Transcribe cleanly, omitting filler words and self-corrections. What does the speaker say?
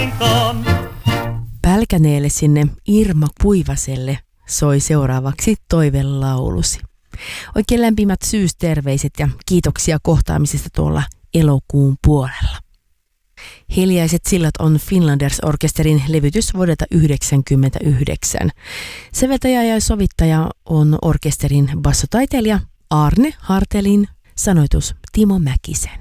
Pälkäneelle sinne Irma Puivaselle soi seuraavaksi toivelaulusi. Oikein lämpimät syysterveiset ja kiitoksia kohtaamisesta tuolla elokuun puolella. Hiljaiset sillat on Finlanders-orkesterin levytys vuodelta 1999. Säveltäjä ja sovittaja on orkesterin bassotaiteilija Arne Hartelin, sanoitus Timo Mäkisen.